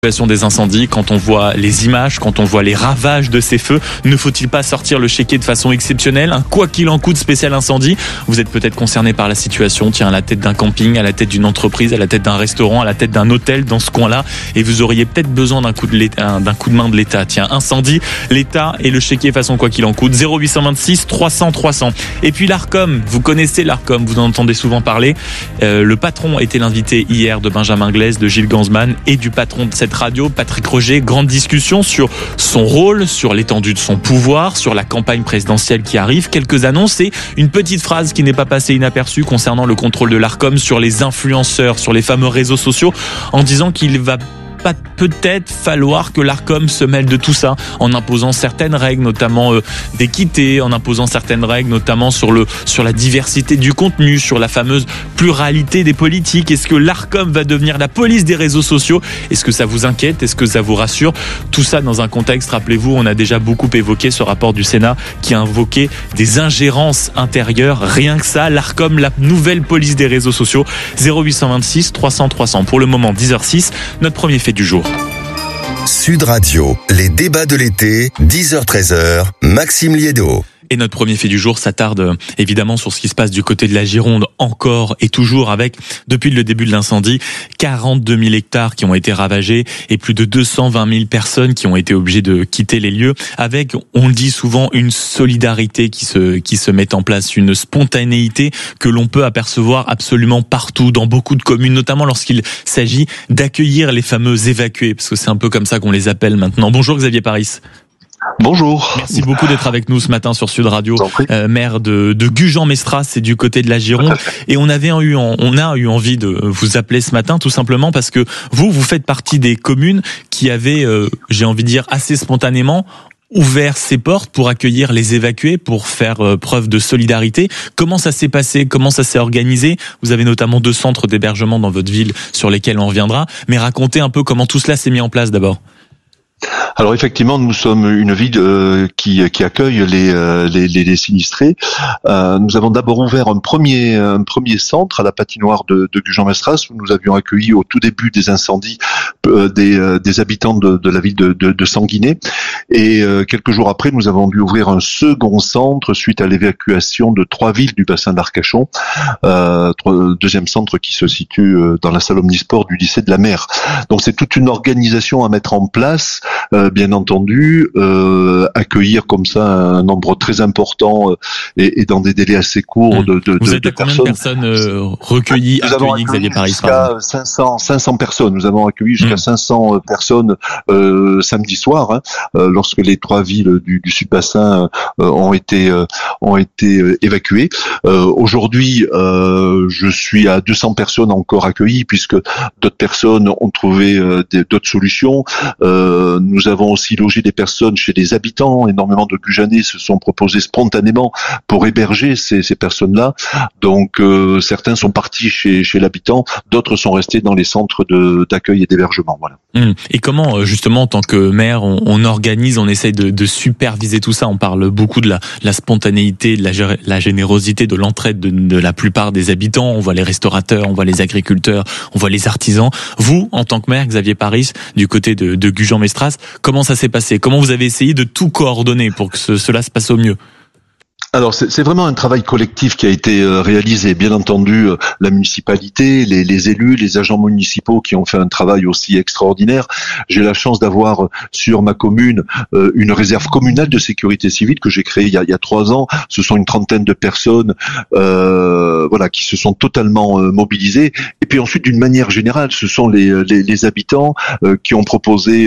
Des incendies, quand on voit les images, quand on voit les ravages de ces feux, ne faut-il pas sortir le chéquier de façon exceptionnelle, un quoi qu'il en coûte spécial incendie? Vous êtes peut-être concerné par la situation, tiens, à la tête d'un camping, à la tête d'une entreprise, à la tête d'un restaurant, à la tête d'un hôtel dans ce coin-là, et vous auriez peut-être besoin d'un coup de main de l'État. Tiens, incendie, l'État et le chéquier façon quoi qu'il en coûte, 0826 300 300. Et puis l'Arcom, vous connaissez l'Arcom, vous en entendez souvent parler. Le patron était l'invité hier de Benjamin Glaise, de Gilles Gansman et du patron de cette radio, Patrick Roger. Grande discussion sur son rôle, sur l'étendue de son pouvoir, sur la campagne présidentielle qui arrive, quelques annonces et une petite phrase qui n'est pas passée inaperçue concernant le contrôle de l'Arcom sur les influenceurs, sur les fameux réseaux sociaux, en disant qu'il va pas peut-être falloir que l'Arcom se mêle de tout ça en imposant certaines règles, notamment d'équité, en imposant certaines règles, notamment sur la diversité du contenu, sur la fameuse pluralité des politiques. Est-ce que l'Arcom va devenir la police des réseaux sociaux? Est-ce que ça vous inquiète? Est-ce que ça vous rassure? Tout ça dans un contexte, rappelez-vous, on a déjà beaucoup évoqué ce rapport du Sénat qui a invoqué des ingérences intérieures. Rien que ça, l'Arcom, la nouvelle police des réseaux sociaux. 0826 300 300. Pour le moment, 10h06, notre premier fait du jour. Sud Radio, les débats de l'été, 10h-13h, Maxime Liédo. Et notre premier fait du jour s'attarde évidemment sur ce qui se passe du côté de la Gironde, encore et toujours avec, depuis le début de l'incendie, 42 000 hectares qui ont été ravagés et plus de 220 000 personnes qui ont été obligées de quitter les lieux, avec, on le dit souvent, une solidarité qui se met en place, une spontanéité que l'on peut apercevoir absolument partout, dans beaucoup de communes, notamment lorsqu'il s'agit d'accueillir les fameux évacués, parce que c'est un peu comme ça qu'on les appelle maintenant. Bonjour Xavier Paris. Bonjour. Merci beaucoup d'être avec nous ce matin sur Sud Radio. Maire de Gujan-Mestras, c'est du côté de la Gironde. Et on a eu envie de vous appeler ce matin tout simplement parce que vous faites partie des communes qui avaient, j'ai envie de dire, assez spontanément ouvert ses portes pour accueillir les évacués, pour faire preuve de solidarité. Comment ça s'est passé? Comment ça s'est organisé? Vous avez notamment 2 centres d'hébergement dans votre ville sur lesquels on reviendra. Mais racontez un peu comment tout cela s'est mis en place d'abord. Alors effectivement, nous sommes une ville qui accueille les sinistrés. Nous avons d'abord ouvert un premier centre à la patinoire de Gujan-Mestras où nous avions accueilli au tout début des incendies des habitants de la ville de Sanguinet. Et quelques jours après, nous avons dû ouvrir un second centre suite à l'évacuation de 3 villes du bassin d'Arcachon. Deuxième centre qui se situe dans la salle omnisport du lycée de la Mer. Donc c'est toute une organisation à mettre en place. Bien entendu, accueillir comme ça un nombre très important et dans des délais assez courts de Vous êtes à combien de personnes recueillies, accueillies, Xavier Paris? Jusqu'à 500 personnes. Nous avons accueilli jusqu'à 500 personnes samedi soir, lorsque les 3 villes du Sud-Bassin ont été évacuées. Aujourd'hui, je suis à 200 personnes encore accueillies puisque d'autres personnes ont trouvé d'autres solutions. Nous avons aussi logé des personnes chez des habitants. Énormément de Gujanais se sont proposés spontanément pour héberger ces personnes-là. Donc certains sont partis chez l'habitant, d'autres sont restés dans les centres d'accueil et d'hébergement. Voilà. Et comment justement en tant que maire on organise, on essaye de superviser tout ça? On parle beaucoup de la spontanéité, de la générosité, de l'entraide de la plupart des habitants. On voit les restaurateurs, on voit les agriculteurs, on voit les artisans. Vous, en tant que maire, Xavier Paris, du côté de Gujan-Mestras, comment ça s'est passé? Comment vous avez essayé de tout coordonner pour que cela se passe au mieux? Alors c'est vraiment un travail collectif qui a été réalisé. Bien entendu, la municipalité, les élus, les agents municipaux qui ont fait un travail aussi extraordinaire. J'ai la chance d'avoir sur ma commune une réserve communale de sécurité civile que j'ai créée il y a 3 ans. Ce sont une trentaine de personnes qui se sont totalement mobilisées. Et puis ensuite, d'une manière générale, ce sont les habitants qui ont proposé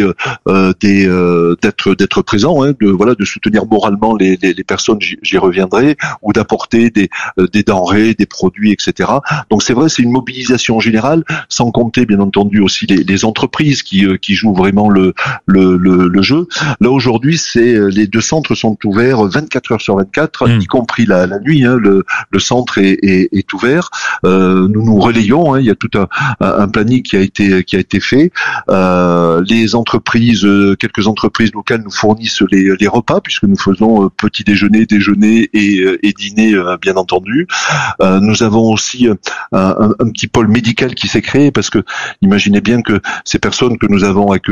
d'être présents, de soutenir moralement les personnes. J'y reviendrai, ou d'apporter des denrées, des produits, etc. Donc c'est vrai, c'est une mobilisation générale, sans compter bien entendu aussi les entreprises qui jouent vraiment le jeu. Là aujourd'hui, les 2 centres sont ouverts 24 heures sur 24, y compris la nuit. Le centre est ouvert. Nous relayons. Il y a tout un planning qui a été fait. Les entreprises, quelques entreprises locales nous fournissent les repas puisque nous faisons petit déjeuner et dîner, bien entendu. Nous avons aussi un petit pôle médical qui s'est créé parce que imaginez bien que ces personnes que nous avons accueillies